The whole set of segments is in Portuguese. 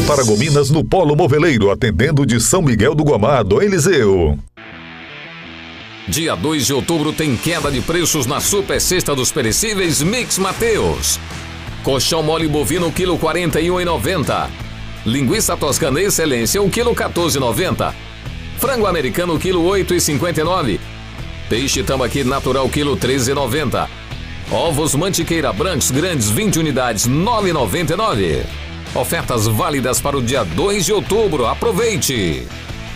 Paragominas no Polo Moveleiro, atendendo de São Miguel do Guamá, do Eliseu. Dia 2 de outubro tem queda de preços na Super Sexta dos Perecíveis Mix Mateus. Colchão mole bovino, quilo 41,90. Linguiça toscana excelência, o quilo 14,90. Frango americano, quilo 8,59. Peixe tambaqui natural, quilo 13,90. Ovos mantiqueira brancos grandes, 20 unidades, 9,99. Ofertas válidas para o dia 2 de outubro. Aproveite!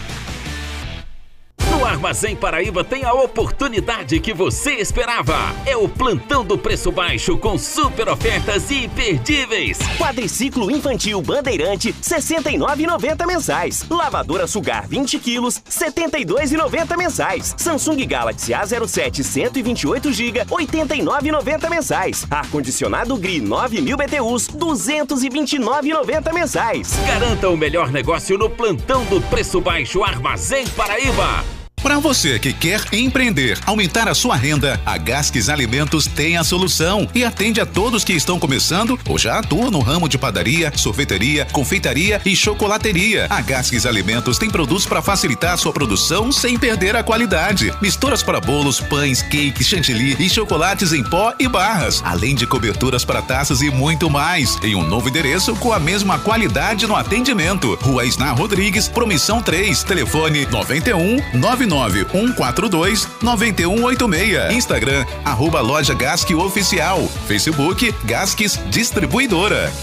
No Armazém Paraíba tem a oportunidade que você esperava. É o plantão do preço baixo com super ofertas imperdíveis. Quadriciclo infantil Bandeirante, R$ 69,90 mensais. Lavadora Sugar 20 quilos, R$ 72,90 mensais. Samsung Galaxy A07 128 GB, R$ 89,90 mensais. Ar-condicionado GRI 9.000 BTUs, R$ 229,90 mensais. Garanta o melhor negócio no plantão do preço baixo Armazém Paraíba. Para você que quer empreender, aumentar a sua renda, a Gasques Alimentos tem a solução e atende a todos que estão começando ou já atuam no ramo de padaria, sorveteria, confeitaria e chocolateria. A Gasques Alimentos tem produtos para facilitar a sua produção sem perder a qualidade. Misturas para bolos, pães, cakes, chantilly e chocolates em pó e barras, além de coberturas para taças e muito mais. Em um novo endereço com a mesma qualidade no atendimento. Rua Isnar Rodrigues, Promissão 3, telefone 9142-9186. Instagram, @loja Gasque Oficial. Facebook, Gasques Distribuidora.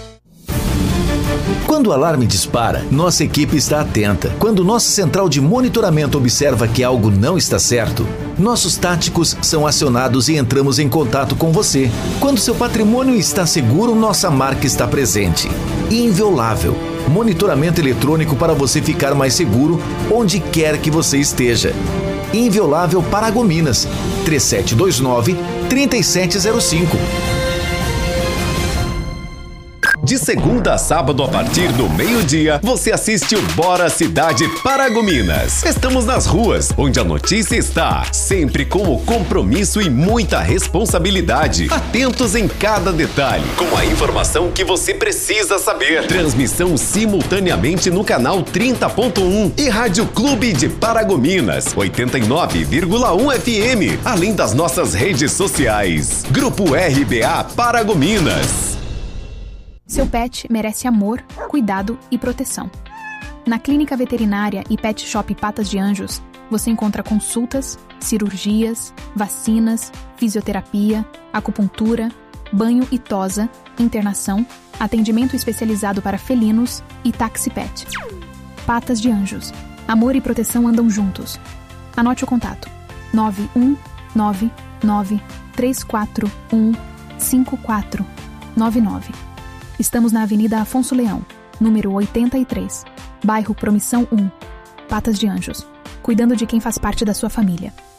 Quando o alarme dispara, nossa equipe está atenta. Quando nossa central de monitoramento observa que algo não está certo, nossos táticos são acionados e entramos em contato com você. Quando seu patrimônio está seguro, nossa marca está presente. Inviolável. Monitoramento eletrônico para você ficar mais seguro onde quer que você esteja. Inviolável Paragominas, 3729-3705. De segunda a sábado, a partir do meio-dia, você assiste o Bora Cidade Paragominas. Estamos nas ruas, onde a notícia está, sempre com o compromisso e muita responsabilidade. Atentos em cada detalhe, com a informação que você precisa saber. Transmissão simultaneamente no canal 30.1 e Rádio Clube de Paragominas, 89,1 FM, além das nossas redes sociais. Grupo RBA Paragominas. Seu pet merece amor, cuidado e proteção. Na Clínica Veterinária e Pet Shop Patas de Anjos, você encontra consultas, cirurgias, vacinas, fisioterapia, acupuntura, banho e tosa, internação, atendimento especializado para felinos e táxi pet. Patas de Anjos. Amor e proteção andam juntos. Anote o contato: 91993415499. Estamos na Avenida Afonso Leão, número 83, bairro Promissão 1, Patas de Anjos, cuidando de quem faz parte da sua família.